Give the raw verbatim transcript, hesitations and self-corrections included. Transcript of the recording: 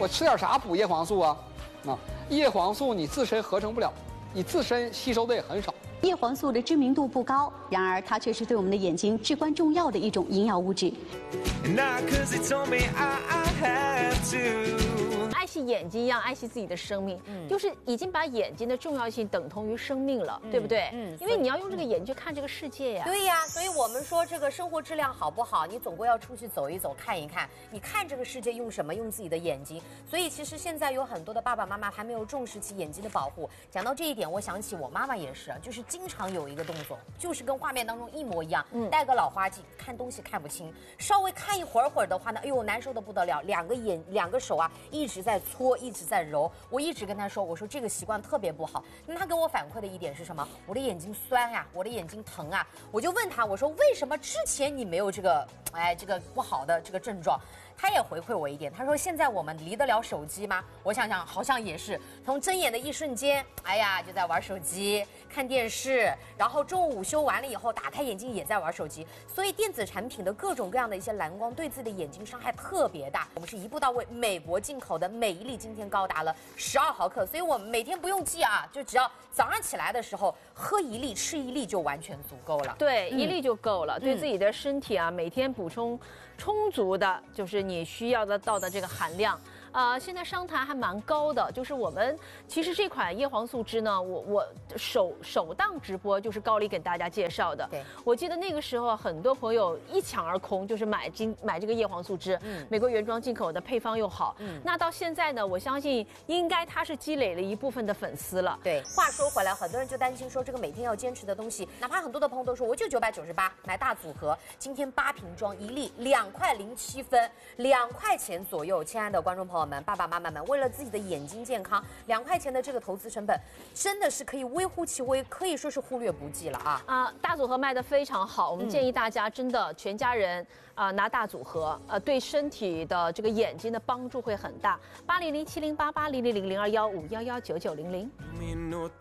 我吃点啥补叶黄素啊？啊，叶黄素你自身合成不了，你自身吸收的也很少。 叶黄素的知名度不高，然而它却是对我们的眼睛至关重要的一种营养物质。 爱惜眼睛一样爱惜自己的生命，嗯，就是已经把眼睛的重要性等同于生命了，嗯、对不对？嗯，因为你要用这个眼睛去看这个世界呀。 对呀，所以我们说这个生活质量好不好，你总归要出去走一走，看一看。你看这个世界用什么？用自己的眼睛。所以其实现在有很多的爸爸妈妈还没有重视起眼睛的保护。讲到这一点，我想起我妈妈也是，就是经常有一个动作，就是跟画面当中一模一样，嗯，戴个老花镜，看东西看不清，稍微看一会儿会儿的话呢，哎呦难受的不得了，两个眼两个手啊一直在搓，一直在揉。我一直跟她说，我说这个习惯特别不好。那她给我反馈的一点是什么？我的眼睛酸呀、啊，我的眼睛疼啊。我就问她，我说为什么之前你没有这个哎这个不好的这个症状？他也回馈我一点，他说现在我们离得了手机吗？我想想，好像也是，从睁眼的一瞬间，哎呀，就在玩手机、看电视，然后中午午休完了以后，打开眼睛也在玩手机。所以电子产品的各种各样的一些蓝光，对自己的眼睛伤害特别大。我们是一步到位，美国进口的，每一粒今天高达了十二毫克，所以我们每天不用记啊，就只要早上起来的时候喝一粒、吃一粒就完全足够了。 对，嗯、一粒就够了，对自己的身体啊，每天补充充足的，就是你需要得到的这个含量。呃，现在商坛还蛮高的，就是我们其实这款叶黄素汁呢，我我首首档直播就是高丽给大家介绍的。 对， 我记得那个时候很多朋友一抢而空，就是买今买这个叶黄素汁，嗯，美国原装进口的，配方又好，嗯，那到现在呢，我相信应该它是积累了一部分的粉丝了。 对，话说回来，很多人就担心说这个每天要坚持的东西，哪怕很多的朋友都说我就九百九十八买大组合，今天八瓶装一粒两块零七分，两块钱左右，亲爱的观众朋友们、爸爸妈妈们，为了自己的眼睛健康，两块钱的这个投资成本，真的是可以微乎其微，可以说是忽略不计了啊！ 啊、呃，大组合卖得非常好，我们建议大家真的全家人啊、呃、拿大组合，呃，对身体的这个眼睛的帮助会很大。八零零七零八八零零零零二幺五幺幺九九零零。